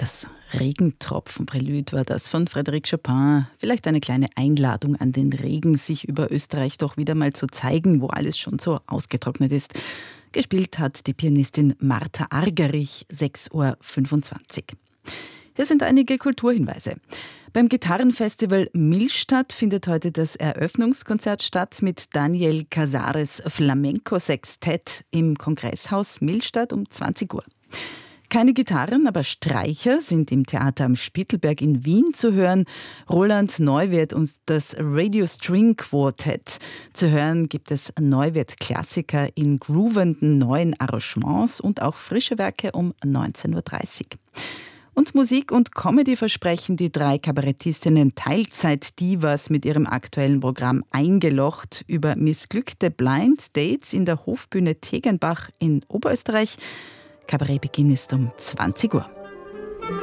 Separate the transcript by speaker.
Speaker 1: Das Regentropfen-Prälude war das von Frédéric Chopin. Vielleicht eine kleine Einladung an den Regen, sich über Österreich doch wieder mal zu zeigen, wo alles schon so ausgetrocknet ist. Gespielt hat die Pianistin Martha Argerich, 6:25 Uhr. Hier sind einige Kulturhinweise. Beim Gitarrenfestival Millstatt findet heute das Eröffnungskonzert statt mit Daniel Casares Flamenco Sextett im Kongresshaus Millstatt um 20 Uhr. Keine Gitarren, aber Streicher sind im Theater am Spittelberg in Wien zu hören. Roland Neuwirth und das Radio String Quartet. Zu hören gibt es Neuwirth-Klassiker in groovenden neuen Arrangements und auch frische Werke um 19:30 Uhr. Und Musik und Comedy versprechen die 3 Kabarettistinnen Teilzeit-Divas mit ihrem aktuellen Programm Eingelocht über missglückte Blind Dates in der Hofbühne Tegenbach in Oberösterreich. Kabarettbeginn ist um 20 Uhr.